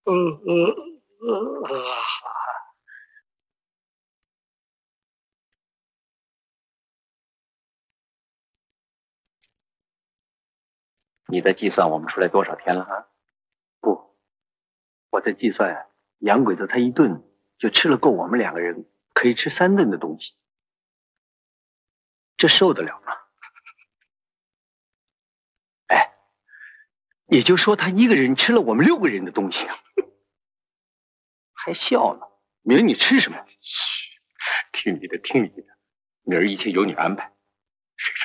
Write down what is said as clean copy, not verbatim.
你在计算我们出来多少天了啊？ 不，我在计算洋鬼子他一顿就吃了够我们2个人可以吃3顿的东西，这受得了吗？哎，也就是说他一个人吃了我们6个人的东西，还笑呢。明儿你吃什么？ 嘘，听你的，听你的，明儿一切由你安排。